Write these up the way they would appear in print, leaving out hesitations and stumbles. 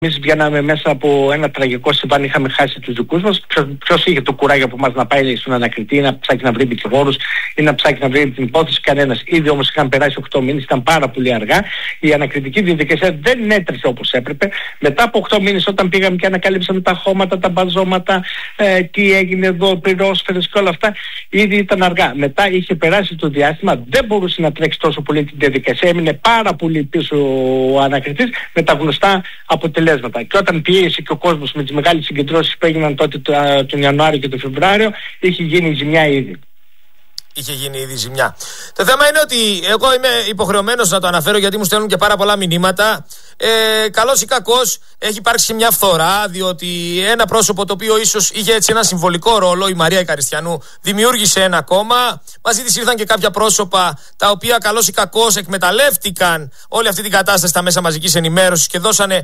Εμείς βγαίναμε μέσα από ένα τραγικό συμβάν, είχαμε χάσει τους δικούς μας. Ποιος είχε το κουράγιο από μας να πάει στον ανακριτή ή να ψάξει να βρει δικηγόρους ή να ψάξει να βρει την υπόθεση? Κανένας. Ήδη όμως είχαν περάσει 8 μήνες, ήταν πάρα πολύ αργά. Η ανακριτική διαδικασία δεν έτρεχε όπως έπρεπε. Μετά από 8 μήνες, όταν πήγαμε και ανακαλύψαμε τα χώματα, τα μπαζώματα, τι έγινε εδώ, πυρόσφαιρες και όλα αυτά, ήδη ήταν αργά. Μετά είχε περάσει το διάστημα, δεν μπορούσε να τρέξει τόσο πολύ την διαδικασία. Έμεινε πάρα πολύ πίσω ο ανακριτής με τα γνωστά αποτελέσματα. Και όταν πίεσε και ο κόσμος με τις μεγάλες συγκεντρώσεις που έγιναν τότε τον Ιανουάριο και τον Φεβρουάριο, είχε γίνει ζημιά ήδη. Είχε γίνει ήδη ζημιά. Το θέμα είναι ότι εγώ είμαι υποχρεωμένος να το αναφέρω, γιατί μου στέλνουν και πάρα πολλά μηνύματα. Καλός ή κακός, έχει υπάρξει μια φθορά, διότι ένα πρόσωπο το οποίο ίσως είχε έτσι ένα συμβολικό ρόλο, η Μαρία Ικαριστιανού, δημιούργησε ένα κόμμα. Μαζί της ήρθαν και κάποια πρόσωπα τα οποία καλός ή κακός εκμεταλλεύτηκαν όλη αυτή την κατάσταση στα μέσα μαζικής ενημέρωσης και δώσανε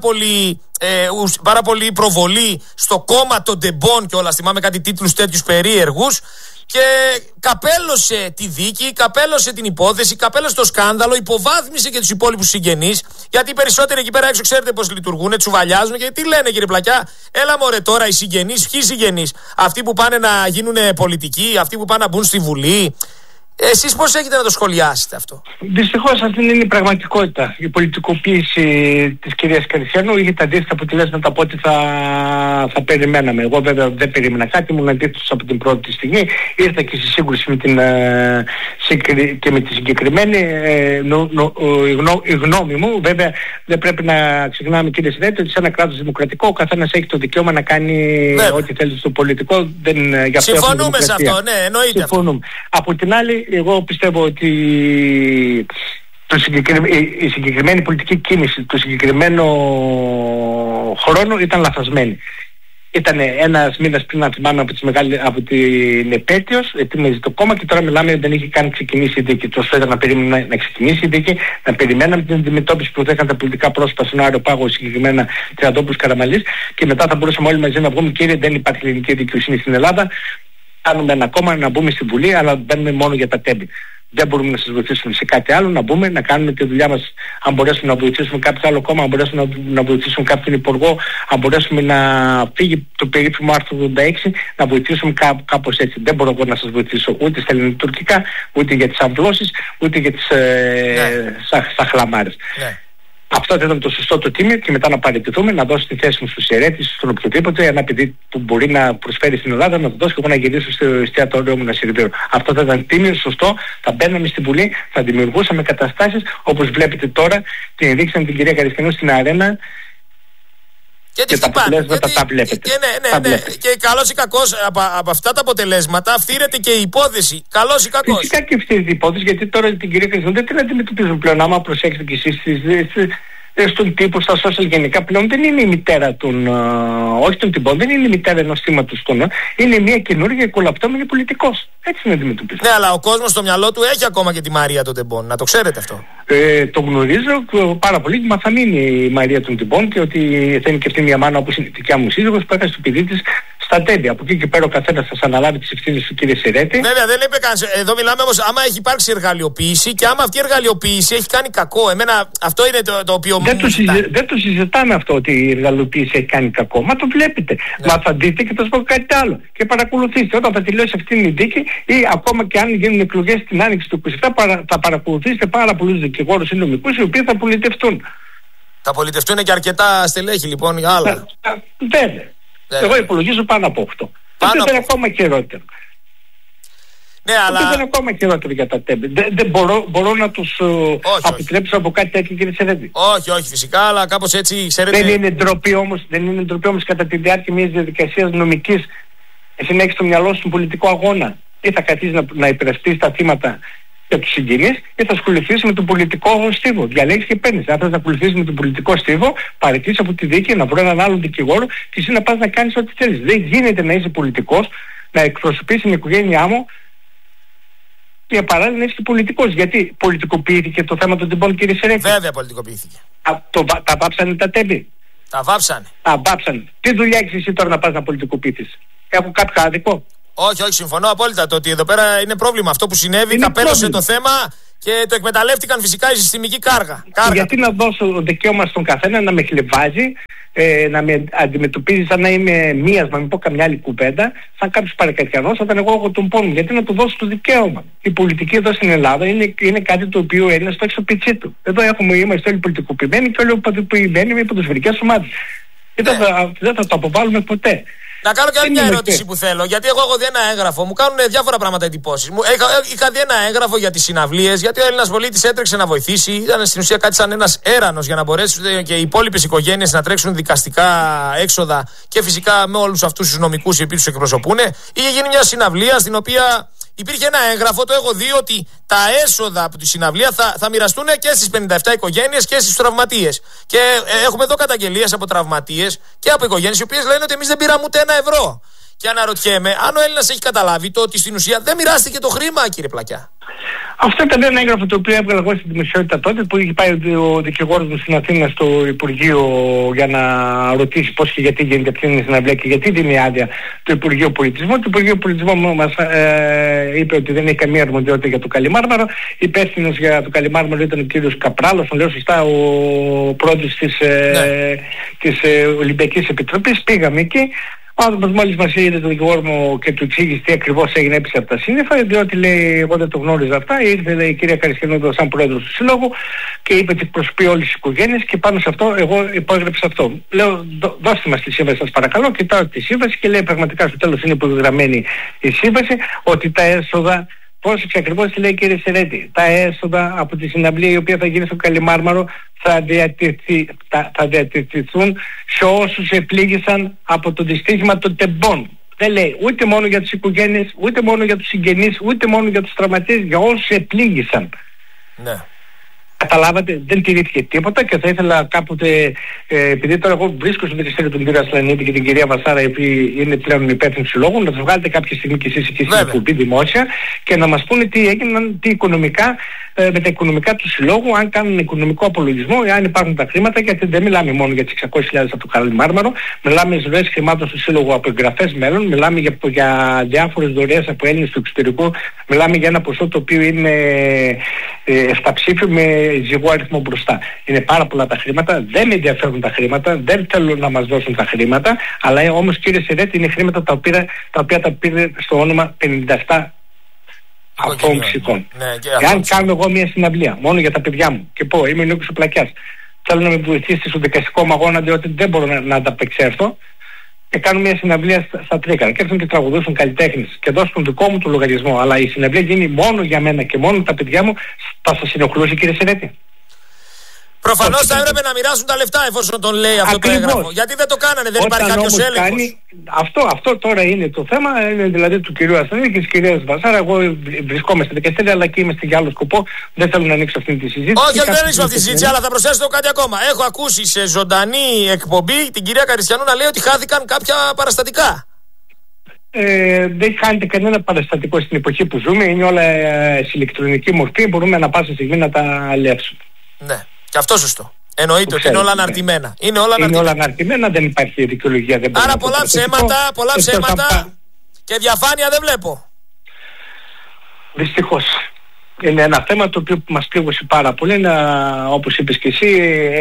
πάρα πολύ προβολή στο κόμμα των Ντεμπών και όλα. Θυμάμαι κάτι τίτλους τέτοιους περίεργους. Και καπέλωσε τη δίκη, καπέλωσε την υπόθεση, καπέλωσε το σκάνδαλο, υποβάθμισε και τους υπόλοιπους συγγενείς. Γιατί οι περισσότεροι εκεί πέρα έξω ξέρετε πώς λειτουργούν, τσουβαλιάζουν και τι λένε, κύριε Πλακιά? Έλα μωρέ τώρα οι συγγενείς, ποιοι συγγενείς? Αυτοί που πάνε να γίνουν πολιτικοί, αυτοί που πάνε να μπουν στη Βουλή. Εσείς πώς έχετε να το σχολιάσετε αυτό? Δυστυχώς αυτή είναι η πραγματικότητα. Η πολιτικοποίηση της κυρίας Καριστιανού είχε τα αντίθετα αποτελέσματα από ό,τι θα περιμέναμε. Εγώ βέβαια δεν περίμενα κάτι, ήμουν αντίθετος από την πρώτη στιγμή. Ήρθα και στη σύγκρουση με τη συγκεκριμένη. Η γνώμη μου, βέβαια δεν πρέπει να ξεχνάμε, κύριε Συνέτη, ότι σε ένα κράτος δημοκρατικό ο καθένας έχει το δικαίωμα να κάνει ό,τι θέλει στο πολιτικό. Συμφωνούμε σε αυτό, ναι, εννοείται. Συμφωνούμε. Από την άλλη, εγώ πιστεύω ότι η συγκεκριμένη πολιτική κίνηση του συγκεκριμένου χρόνου ήταν λαθασμένη. Ήταν ένας μήνας πριν, να θυμάμαι, από την επέτειος, ετοίμαζε το κόμμα και τώρα μιλάμε, δεν είχε καν ξεκινήσει η δίκη. Τόσο ήταν να περιμένουμε να ξεκινήσει η δίκη, να περιμέναμε την αντιμετώπιση που θα είχαν τα πολιτικά πρόσωπα στον Άριο Πάγο, συγκεκριμένα Τριαντόπουλος, Καραμανλής, και μετά θα μπορούσαμε όλοι μαζί να βγούμε, κύριε, δεν υπάρχει ελληνική δικαιοσύνη στην Ελλάδα. Κάνουμε ένα κόμμα, να μπούμε στη Βουλή, αλλά μπαίνουμε μόνο για τα τέμπη. Δεν μπορούμε να σας βοηθήσουμε σε κάτι άλλο, να μπούμε, να κάνουμε τη δουλειά μας. Αν μπορέσουμε να βοηθήσουμε κάποιο άλλο κόμμα, αν μπορέσουμε να βοηθήσουμε κάποιον υπουργό, αν μπορέσουμε να φύγει το περίφημο άρθρο 86, να βοηθήσουμε κάπως έτσι. Δεν μπορώ εγώ να σας βοηθήσω ούτε στα ελληνοτουρκικά, ούτε για τις αμβλώσεις, ούτε για τις σαχλαμάρες. Αυτό θα ήταν το σωστό το τίμιο, και μετά να παραιτηθούμε, να δώσω τη θέση μου στους αιρέτες, στον οποιοδήποτε, ένα παιδί που μπορεί να προσφέρει στην Ελλάδα, να το δώσω και εγώ να γυρίσω στο εστιατόριό μου να σερβίρω. Αυτό θα ήταν τίμιο, σωστό, θα μπαίναμε στη Βουλή, θα δημιουργούσαμε καταστάσεις όπως βλέπετε τώρα, την ρίξαμε την κυρία Καριστιανού στην αρένα. Και τα αποτελέσματα τα βλέπετε. Ναι. Και καλώς ή κακώς από αυτά τα αποτελέσματα φθήρεται και η υπόθεση. Καλώς ή κακώς. Φυσικά και φθήρεται η υπόθεση, γιατί τώρα την κυρία Καριστιανού δεν την αντιμετωπίζουν πλέον. Άμα προσέξετε κι εσείς στον τύπο, στα social γενικά, πλέον δεν είναι η μητέρα όχι των τυπών, δεν είναι η μητέρα ενός θύματος είναι μια καινούργια κολαπτώμενη πολιτικός. Έτσι είναι αντιμετωπίζουν. Ναι, αλλά ο κόσμος στο μυαλό του έχει ακόμα και τη Μαρία των Τεμπών. Να το ξέρετε αυτό. Το γνωρίζω πάρα πολύ, μα θα μείνει η Μαρία των Τεμπών, και ότι θα είναι και αυτή μια μάνα, όπως είναι η δικιά μου σύζυγος, που έχασε το παιδί της στα τέμπη. Από εκεί και πέρα ο καθένας θα αναλάβει τις ευθύνες του, κύριε Σερέτη. Βέβαια, δεν είπε κανείς. Εδώ μιλάμε όμως άμα έχει υπάρξει εργαλειοποίηση, και άμα αυτή η εργαλειοποίηση έχει κάνει κακό. Εμένα αυτό είναι το οποίο δεν το συζητάμε αυτό, ότι η εργαλειοποίηση έχει κάνει κακό. Μα το βλέπετε. Ναι. Μα θα δείτε και θα σας πω κάτι άλλο. Και παρακολουθήστε. Όταν θα τελειώσει αυτή η δίκη, ή ακόμα και αν γίνουν εκλογές στην άνοιξη του 27, θα παρακολουθήσετε πάρα πολλούς δικηγόρους ή νομικούς, οι οποίοι θα πολιτευτούν. Θα πολιτευτούν και αρκετά στελέχη λοιπόν για άλλα. Βέβαια. Εγώ υπολογίζω πάνω από 8. Αυτό είναι ακόμα χειρότερο. Ναι, αλλά δεν είναι ακόμα χειρότερο για τα τέμπη. Δεν μπορώ να τους αποτρέψω από κάτι τέτοιο, κύριε Σερέτη. Όχι, φυσικά, αλλά κάπως έτσι, ξέρετε. Δεν είναι ντροπή όμως κατά τη διάρκεια μιας διαδικασίας νομικής εσύ να έχεις στο μυαλό σου τον πολιτικό αγώνα. Ή θα καθίσεις να υπερασπίσεις τα θύματα και τους συγγενείς, ή θα ασχοληθείς με τον πολιτικό στίβο. Διαλέγεις και παίρνεις. Αν θες να ακολουθήσεις με τον πολιτικό στίβο, παραιτήσεις από τη δίκη, να βρω έναν άλλον δικηγόρο και εσύ να πας να κάνεις ό,τι θέλεις. Δεν γίνεται να είσαι πολιτικός, να εκπροσωπείς την οικογένειά μου και παράλληλα να είσαι πολιτικός. Γιατί πολιτικοποιήθηκε το θέμα των τεμπών, κύριε Σερέτη? Βέβαια πολιτικοποιήθηκε. Τα βάψανε τα τέμπη. Τα βάψανε. Τι δουλειά έχεις εσύ τώρα να πας να πολιτικοποιήσεις? Έχω κάποιο άδικο? Όχι, συμφωνώ απόλυτα. Το ότι εδώ πέρα είναι πρόβλημα. Αυτό που συνέβη, καπέλωσε το θέμα Και το εκμεταλλεύτηκαν φυσικά η συστημική κάργα. Γιατί να δώσω δικαίωμα στον καθένα να με χλεβάζει, να με αντιμετωπίζει σαν να είμαι μίασμα, μην πω καμιά άλλη κουβέντα, σαν κάποιος παρακατιανός, όταν εγώ τον πόνο. Γιατί να του δώσω το δικαίωμα. Η πολιτική εδώ στην Ελλάδα είναι κάτι το οποίο ο Έλληνας το έχει στο πιτσί του. Εδώ είμαστε όλοι πολιτικοποιημένοι και όλοι πολιτικοποιημένοι με ποδοσφαιρικές ομάδες. Δεν θα το αποβάλουμε ποτέ. Να κάνω και άλλη μια ερώτηση που θέλω. Γιατί εγώ έχω δει ένα έγγραφο, μου κάνουν διάφορα πράγματα εντυπώσεις. Είχα δει ένα έγγραφο για τις συναυλίες, γιατί ο Έλληνας πολίτης έτρεξε να βοηθήσει. Ήταν στην ουσία κάτι σαν ένας έρανος για να μπορέσουν και οι υπόλοιπες οικογένειες να τρέξουν δικαστικά έξοδα και φυσικά με όλους αυτούς τους νομικούς οι οποίοι τους εκπροσωπούν. Είχε γίνει μια συναυλία στην οποία υπήρχε ένα έγγραφο, το έχω δει, ότι τα έσοδα από τη συναυλία θα μοιραστούν και στις 57 οικογένειες και στους τραυματίες. Και έχουμε εδώ καταγγελίες από τραυματίες και από οικογένειες οι οποίες λένε ότι εμείς δεν πήραμε ούτε €1. Και αναρωτιέμαι αν ο Έλληνας έχει καταλάβει το ότι στην ουσία δεν μοιράστηκε το χρήμα, κύριε Πλακιά. Αυτό ήταν ένα έγγραφο το οποίο έβγαλα εγώ στην δημοσιότητα τότε, που είχε πάει ο δικηγόρος μου στην Αθήνα στο Υπουργείο για να ρωτήσει πώς και γιατί γίνεται αυτή η συναυλία και γιατί δίνει άδεια το Υπουργείο Πολιτισμού. Το Υπουργείο Πολιτισμού μας είπε ότι δεν έχει καμία αρμοδιότητα για το Καλιμάρμαρο. Υπεύθυνος για το Καλιμάρμαρο ήταν ο κύριος Καπράλος, τον λέω σωστά, ο πρόεδρος της Ολυμπιακής Επιτροπής. Πήγαμε εκεί. Ο άνθρωπος μόλις μας είδε τον δικηγόρο μου και του εξήγησε τι ακριβώς έγινε έπεισε από τα σύννεφα, διότι λέει εγώ δεν το γνώριζα αυτά, ήρθε η κυρία Καριστιανού σαν πρόεδρος του Συλλόγου και είπε ότι εκπροσωπεί όλες τις οικογένειες και πάνω σε αυτό εγώ υπόγραψα αυτό. Λέω δώστε μας τη σύμβαση σας παρακαλώ, κοιτάω τη σύμβαση και λέει πραγματικά στο τέλος είναι υπογραμμένη η σύμβαση ότι τα έσοδα, πρόσεξε ακριβώς τι λέει κύριε Σερέτη, τα έσοδα από τη συναυλία η οποία θα γίνει στο Καλιμάρμαρο θα διατηρηθούν σε όσους επλήγησαν από το δυστύχημα των τεμπών. Δεν λέει ούτε μόνο για τις οικογένειες, ούτε μόνο για τους συγγενείς, ούτε μόνο για τους τραυματίες, για όσους επλήγησαν. Ναι. Καταλάβατε, δεν τηρήθηκε τίποτα και θα ήθελα κάποτε, επειδή τώρα εγώ βρίσκω στο δικαστήριο τον κύριο Ασλανίτη και την κυρία Βασάρα, οι οποίοι είναι πλέον υπεύθυνοι του συλλόγου, να τους βγάλετε κάποια στιγμή και εσείς εκεί στην εκπομπή δημόσια και να μας πούνε τι έγιναν, τι οικονομικά, με τα οικονομικά του συλλόγου, αν κάνουν οικονομικό απολογισμό, αν υπάρχουν τα χρήματα, γιατί δεν μιλάμε μόνο για τις 600.000 από το Καλιμάρμαρο, μιλάμε για ροές χρημάτων στο σύλλογο από εγγραφές μέλλον, μιλάμε για διάφορες δωρεές από Έλληνες του εξωτερικού, μιλάμε για ένα ποσό το οποίο είναι εφταψήφιο με ζυγό αριθμό μπροστά. Είναι πάρα πολλά τα χρήματα, δεν με ενδιαφέρουν τα χρήματα, δεν θέλουν να μας δώσουν τα χρήματα, αλλά όμως κύριε Σερέτη είναι χρήματα τα οποία τα πήρε στο όνομα 57 αυτών ψυχών. Ναι, εάν κάνω εγώ μια συναυλία μόνο για τα παιδιά μου και πω είμαι ο Νίκος ο Πλακιάς, θέλω να με βοηθήσει στο δικαστικό μου αγώνα διότι δεν μπορώ να ανταπεξέλθω, και κάνω μια συναυλία στα Τρίκαρα και έρθουν και τραγουδούσουν καλλιτέχνες και δώσουν τον δικό μου το λογαριασμό, αλλά η συναυλία γίνει μόνο για μένα και μόνο τα παιδιά μου, θα σας συνοχλούσε κύριε Σερέτη? Προφανώς θα έπρεπε να μοιράσουν τα λεφτά εφόσον τον λέει αυτό το έγγραφο. Γιατί δεν το κάνανε, δεν υπάρχει κάποιος έλεγχος. Αυτό τώρα είναι το θέμα, είναι δηλαδή του κυρίου Ασθενή και της κυρίας Βασάρα. Εγώ βρισκόμαστε δικαστήρια, αλλά και είμαστε για άλλο σκοπό. Δεν θέλω να ανοίξω αυτή τη συζήτηση. Όχι, δεν ανοίξω αυτή τη συζήτηση, αλλά θα προσθέσω κάτι ακόμα. Έχω ακούσει σε ζωντανή εκπομπή την κυρία Καριστιανού να λέει ότι χάθηκαν κάποια παραστατικά. Δεν χάνεται κανένα παραστατικό στην εποχή που ζούμε, είναι όλα σε ηλεκτρονική μορφή, μπορούμε να πάσα στιγμή να τα αλλιεύσουμε. Ναι. Και αυτό σωστό. Εννοείται ότι είναι όλα αναρτημένα. Είναι όλα αναρτημένα, δεν υπάρχει δικαιολογία. Άρα πολλά ψέματα και διαφάνεια δεν βλέπω. Δυστυχώς. Είναι ένα θέμα το οποίο μας πλήγωσε πάρα πολύ. Όπως είπες και εσύ,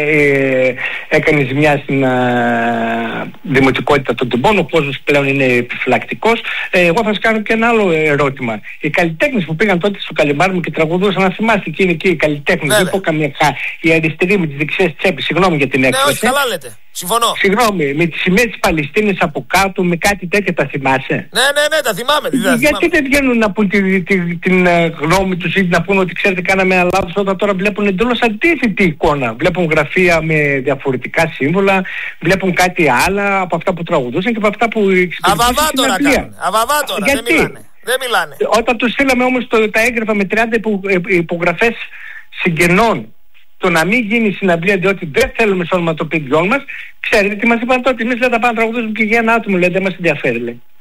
έκανε ζημιά στην δημοτικότητα των τεμπών. Ο κόσμος πλέον είναι επιφυλακτικός. Εγώ θα σας κάνω και ένα άλλο ερώτημα. Οι καλλιτέχνες που πήγαν τότε στο Καλιμάρμαρο και τραγουδούσαν, να θυμάστε και είναι εκεί οι καλλιτέχνες. Δεν πω καμία οι αριστεροί με τις δεξιές τσέπες. Συγγνώμη για την έκφραση. Ναι, όχι, καλά λέτε. Συμφωνώ. Συγγνώμη, με τις σημαίες της Παλαιστίνης από κάτω, με κάτι τέτοια, τα θυμάσαι? Ναι, τα θυμάμαι. Γιατί δεν βγαίνουν να πούν την γνώμη τους ή να πούν ότι ξέρετε κάναμε ένα λάθος, όταν τώρα βλέπουν εντελώς αντίθετη εικόνα? Βλέπουν γραφεία με διαφορετικά σύμβολα, βλέπουν κάτι άλλα από αυτά που τραγουδούσαν και από αυτά που εξυπηρετούσαν. Αβαβάτορα κάνουν. Αβαβάτορα. Δεν μιλάνε. Όταν τους στείλαμε όμως τα έγγραφα με 30 υπογραφές συγγενών, το να μην γίνει συναυλία διότι δεν θέλουμε στο όνομα των παιδιών μας, ξέρετε τι μας είπαν τότε? Εμείς δεν τα πάμε να τραγουδήσουμε και για ένα άτομο, λέει, δεν μας ενδιαφέρει, λέει.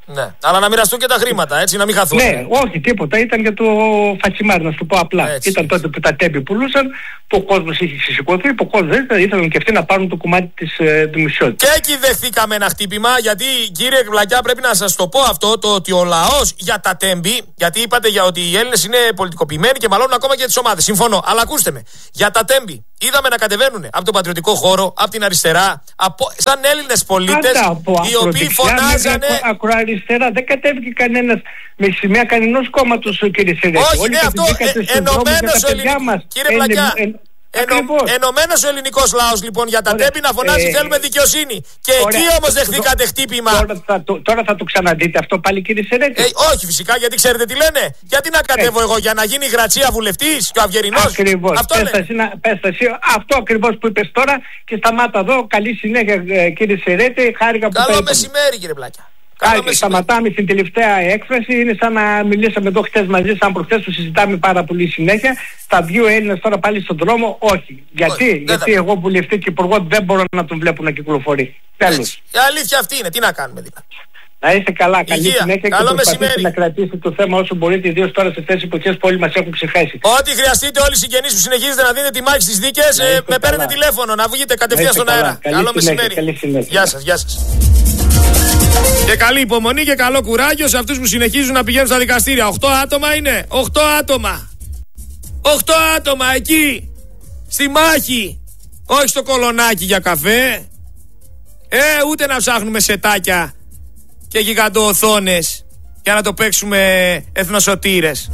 Ναι, αλλά να μοιραστούν και τα χρήματα, έτσι, να μην χαθούν. Ναι, όχι, τίποτα. Ήταν για το φατσιμάρι, να σου το πω απλά. Έτσι. Ήταν τότε που τα τέμπη πουλούσαν, που ο κόσμος είχε συσσηκωθεί, που ο κόσμος δεν ήθελαν και αυτοί να πάρουν το κομμάτι της δημοσιότητας. Και εκεί δεχθήκαμε ένα χτύπημα, γιατί κύριε Βλακιά, πρέπει να σας το πω αυτό, το ότι ο λαός για τα τέμπη, γιατί είπατε για ότι οι Έλληνες είναι πολιτικοποιημένοι και μαλώνουν ακόμα και τις ομάδες. Συμφωνώ, αλλά ακούστε με. Για τα τέμπη, είδαμε να κατεβαίνουν από τον πατριωτικό χώρο, από την αριστερά, σαν Έλληνες πολίτες, οι οποίοι φωνάζανε. Ακροαριστερά, δεν κατέβηκε κανένας με σημαία κανενός κόμματος, κύριε Σερέτη. Όχι, ναι, αυτό ενωμένος ο ελληνικός. Κύριε Βλακιά, ενωμένος ο ελληνικός λαός λοιπόν για τα τέμπη να φωνάζει θέλουμε δικαιοσύνη. Και εκεί όμως δεχθήκατε χτύπημα. Τώρα θα το ξαναδείτε αυτό πάλι, κύριε Σερέτη. Όχι, φυσικά, γιατί ξέρετε τι λένε. Γιατί να κατέβω εγώ, για να γίνει η Γρατσία βουλευτής και ο Αυγερινός. Ακριβώς. Αυτό ακριβώς που είπες τώρα και σταμάτα εδώ. Καλή συνέχεια, κύριε Σερέτη. Χάρηκα που καλό μεσημέρι, κύριε Βλακιά. Σταματάμε στην τελευταία έκφραση. Είναι σαν να μιλήσαμε εδώ χτες μαζί, σαν προχτές που συζητάμε πάρα πολύ συνέχεια. Θα βγει ο Έλληνας τώρα πάλι στον δρόμο. Όχι. Γιατί εγώ βουλευτή και υπουργό δεν μπορώ να τον βλέπω να κυκλοφορεί. Τέλος. Η αλήθεια αυτή είναι. Τι να κάνουμε δηλαδή. Να είστε καλά. Καλή συνέχεια καλό και προσπαθείτε να κρατήσετε το θέμα όσο μπορείτε, ιδίως τώρα σε αυτές τις εποχές που όλοι μας έχουν ξεχάσει. Ό,τι χρειαστείτε, όλοι οι συγγενείς που συνεχίζετε να δίνετε τη μάχη στις δίκες, με παίρνετε τηλέφωνο να βγείτε κατευθείαν στον αέρα. Καλό μεσημέρι. Γεια σας, γεια σας. Και καλή υπομονή και καλό κουράγιο σε αυτούς που συνεχίζουν να πηγαίνουν στα δικαστήρια. 8 άτομα είναι. 8 άτομα. 8 άτομα εκεί. Στη μάχη. Όχι στο κολονάκι για καφέ. Ούτε να ψάχνουμε σετάκια και γιγαντοοθόνες για να το παίξουμε εθνοσωτήρες.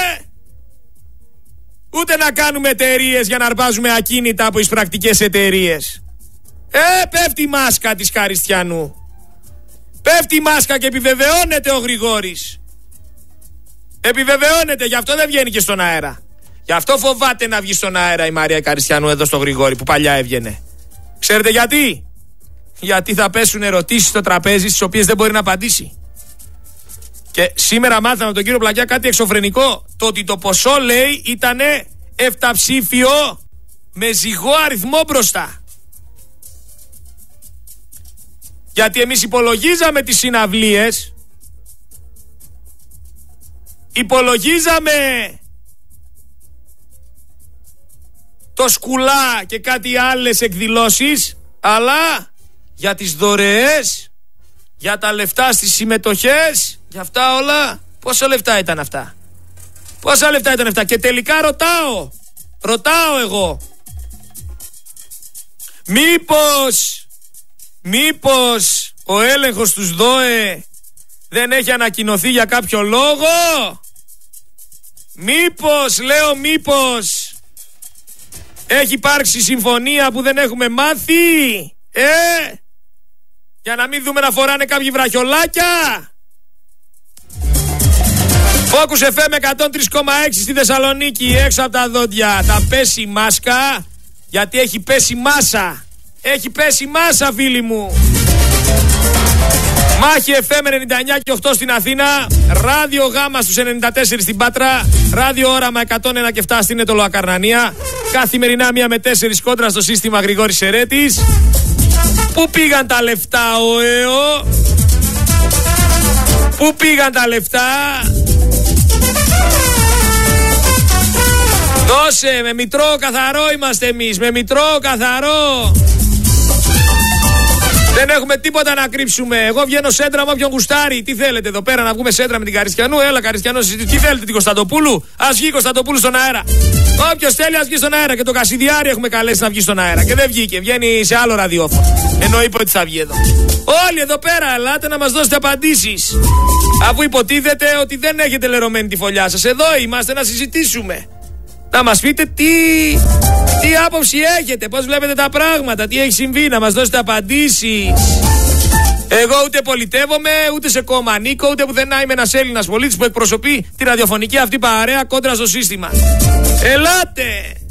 Ούτε να κάνουμε εταιρείες για να αρπάζουμε ακίνητα από εισπρακτικές εταιρείες. Πέφτει η μάσκα της Χαριστιανού. Πέφτει η μάσκα και επιβεβαιώνεται ο Γρηγόρης. Επιβεβαιώνεται, γι' αυτό δεν βγαίνει και στον αέρα. Γι' αυτό φοβάται να βγει στον αέρα η Μαρία Καριστιανού εδώ στο Γρηγόρη που παλιά έβγαινε. Ξέρετε γιατί? Γιατί θα πέσουν ερωτήσεις στο τραπέζι στις οποίες δεν μπορεί να απαντήσει. Και σήμερα μάθαμε από τον κύριο Πλακιά κάτι εξωφρενικό. Το ότι το ποσό, λέει, ήτανε 7ψήφιο με ζυγό αριθμό μπροστά. Γιατί εμείς υπολογίζαμε τις συναυλίες, υπολογίζαμε το σκουλά και κάτι άλλες εκδηλώσεις, αλλά για τις δωρεές, για τα λεφτά στις συμμετοχές, για αυτά όλα, πόσα λεφτά ήταν αυτά? Πόσα λεφτά ήταν αυτά? Και τελικά ρωτάω εγώ, μήπως ο έλεγχος τους ΔΟΕ δεν έχει ανακοινωθεί για κάποιο λόγο? Μήπως έχει υπάρξει συμφωνία που δεν έχουμε μάθει? Για να μην δούμε να φοράνε κάποιοι βραχιολάκια. Focus FM 103,6 στη Θεσσαλονίκη, έξω από τα δόντια. Θα πέσει η μάσκα, γιατί έχει πέσει μάσα. Έχει πέσει μάσα, φίλοι μου. Μάχη FM 99 και 8 στην Αθήνα, Ράδιο Γάμα στους 94 στην Πάτρα, Ράδιο Όραμα 101 και 7 στην Ετωλοακαρνανία. Καθημερινά 1 με 4 κόντρα στο σύστημα Γρηγόρης Σερέτης. Πού πήγαν τα λεφτά, ο ΕΟ? Πού πήγαν τα λεφτά? Δώσε, με μητρό καθαρό είμαστε εμείς, με μητρό καθαρό. Δεν έχουμε τίποτα να κρύψουμε. Εγώ βγαίνω σέντρα με όποιον γουστάρει. Τι θέλετε εδώ πέρα, να βγούμε σέντρα με την Καριστιανού? Έλα, Καριστιανού, τι θέλετε, την Κωνσταντοπούλου? Ας βγει η Κωνσταντοπούλου στον αέρα. Όποιος θέλει, ας βγει στον αέρα. Και το Κασιδιάρη έχουμε καλέσει να βγει στον αέρα. Και δεν βγήκε, βγαίνει σε άλλο ραδιόφωνο. Ενώ είπε ότι θα βγει εδώ. Όλοι εδώ πέρα, ελάτε να μας δώσετε απαντήσεις. Αφού υποτίθεται ότι δεν έχετε λερωμένη τη φωλιά σας. Εδώ είμαστε να συζητήσουμε. Να μας πείτε τι άποψη έχετε, πώς βλέπετε τα πράγματα, τι έχει συμβεί, να μας δώσετε απαντήσεις. Εγώ ούτε πολιτεύομαι, ούτε σε κόμμα ανήκω, ούτε πουθενά. Είμαι ένας Έλληνας πολίτης που εκπροσωπεί τη ραδιοφωνική αυτή παρέα κόντρα στο σύστημα. Ελάτε!